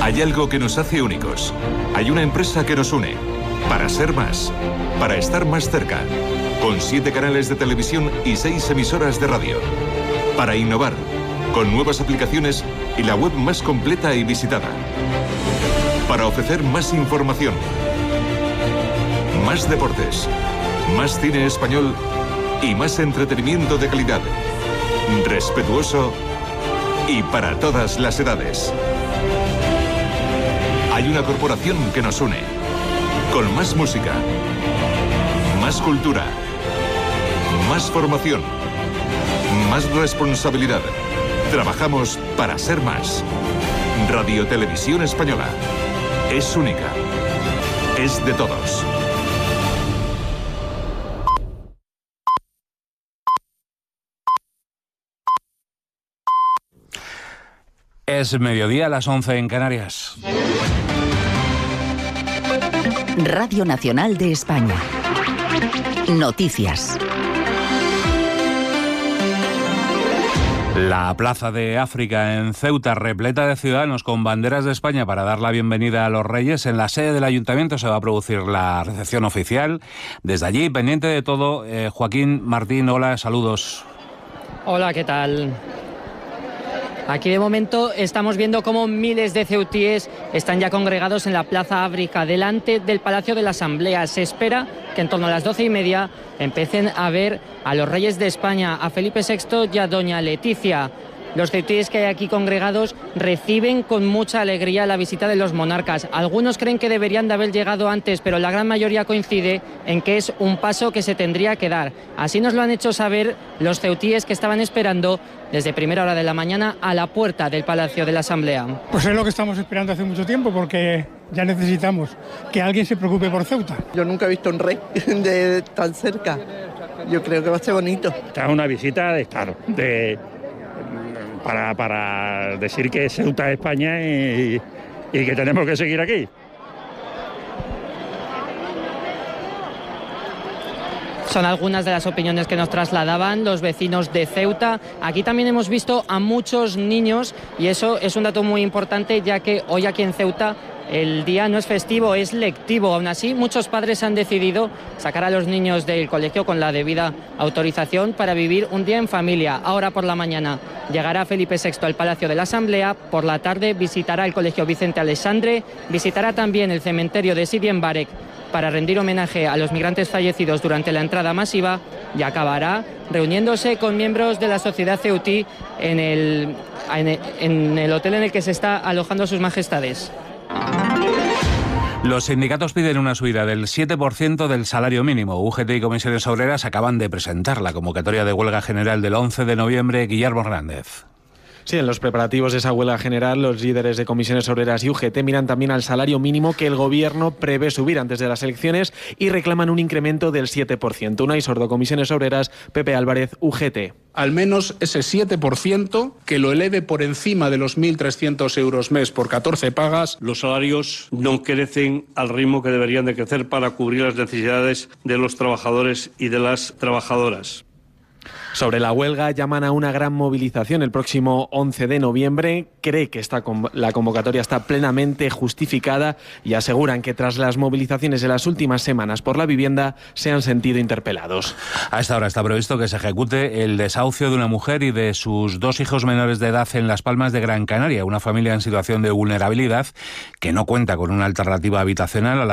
Hay algo que nos hace únicos. Hay una empresa que nos une. Para ser más. Para estar más cerca. Con 7 canales de televisión y 6 emisoras de radio. Para innovar. Con nuevas aplicaciones y la web más completa y visitada. Para ofrecer más información. Más deportes. Más cine español y más entretenimiento de calidad. Respetuoso y para todas las edades. Hay una corporación que nos une. Con más música. Más cultura. Más formación. Más responsabilidad. Trabajamos para ser más. Radio Televisión Española. Es única. Es de todos. Es mediodía, a las 11 en Canarias. Radio Nacional de España. Noticias. La Plaza de África en Ceuta, repleta de ciudadanos con banderas de España para dar la bienvenida a los Reyes. En la sede del Ayuntamiento se va a producir la recepción oficial. Desde allí, pendiente de todo, Joaquín Martín, hola, saludos. Hola, ¿qué tal? Aquí de momento estamos viendo cómo miles de ceutíes están ya congregados en la Plaza África, delante del Palacio de la Asamblea. Se espera que en torno a las 12:30 empiecen a ver a los Reyes de España, a Felipe VI y a Doña Leticia. Los ceutíes que hay aquí congregados reciben con mucha alegría la visita de los monarcas. Algunos creen que deberían de haber llegado antes, pero la gran mayoría coincide en que es un paso que se tendría que dar. Así nos lo han hecho saber los ceutíes que estaban esperando desde primera hora de la mañana a la puerta del Palacio de la Asamblea. Pues es lo que estamos esperando hace mucho tiempo, porque ya necesitamos que alguien se preocupe por Ceuta. Yo nunca he visto un rey de tan cerca. Yo creo que va a ser bonito. Esta es una visita de Estado, para decir que Ceuta es España y que tenemos que seguir aquí. Son algunas de las opiniones que nos trasladaban los vecinos de Ceuta. Aquí también hemos visto a muchos niños y eso es un dato muy importante, ya que hoy aquí en Ceuta el día no es festivo, es lectivo. Aún así, muchos padres han decidido sacar a los niños del colegio con la debida autorización para vivir un día en familia. Ahora por la mañana llegará Felipe VI al Palacio de la Asamblea, por la tarde visitará el Colegio Vicente Aleixandre, visitará también el cementerio de Sidi Mbarek para rendir homenaje a los migrantes fallecidos durante la entrada masiva y acabará reuniéndose con miembros de la sociedad ceutí en el hotel en el que se está alojando sus majestades. Los sindicatos piden una subida del 7% del salario mínimo. UGT y Comisiones Obreras acaban de presentar la convocatoria de huelga general del 11 de noviembre. Guillermo Hernández. Sí, en los preparativos de esa huelga general, los líderes de Comisiones Obreras y UGT miran también al salario mínimo que el Gobierno prevé subir antes de las elecciones y reclaman un incremento del 7%. Unai Sordo, Comisiones Obreras, Pepe Álvarez, UGT. Al menos ese 7% que lo eleve por encima de los 1.300 euros mes por 14 pagas. Los salarios no crecen al ritmo que deberían de crecer para cubrir las necesidades de los trabajadores y de las trabajadoras. Sobre la huelga, llaman a una gran movilización el próximo 11 de noviembre. Cree que la convocatoria está plenamente justificada y aseguran que tras las movilizaciones de las últimas semanas por la vivienda se han sentido interpelados. A esta hora está previsto que se ejecute el desahucio de una mujer y de sus 2 hijos menores de edad en Las Palmas de Gran Canaria, una familia en situación de vulnerabilidad que no cuenta con una alternativa habitacional a la